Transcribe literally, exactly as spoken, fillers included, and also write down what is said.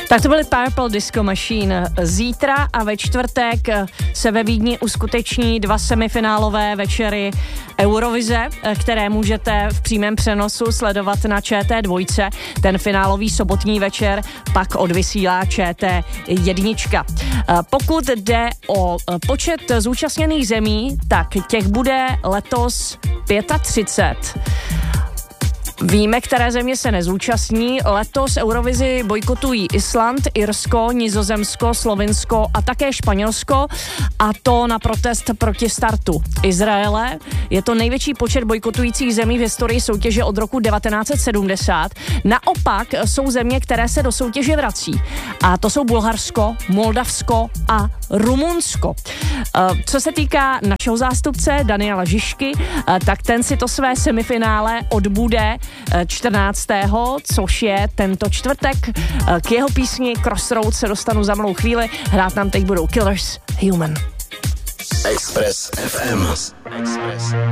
Tak to byly Purple Disco Machine. Zítra a ve čtvrtek se ve Vídni uskuteční dva semifinálové večery Eurovize, které můžete v přímém přenosu sledovat na Č T dva. Ten finálový sobotní večer pak odvysílá Č T jedna. Pokud jde o počet zúčastněných zemí, tak těch bude letos třicet pět. Víme, které země se nezúčastní. Letos Eurovizi bojkotují Island, Irsko, Nizozemsko, Slovinsko a také Španělsko, a to na protest proti startu Izraele. Je to největší počet bojkotujících zemí v historii soutěže od roku devatenáct set sedmdesát. Naopak jsou země, které se do soutěže vrací, a to jsou Bulharsko, Moldavsko a Rumunsko. Co se týká našeho zástupce Daniela Žižky, tak ten si to své semifinále odbude čtrnáctého, což je tento čtvrtek. K jeho písni Crossroads se dostanu za malou chvíli. Hrát nám teď budou Killers, Human. Express F M. Express.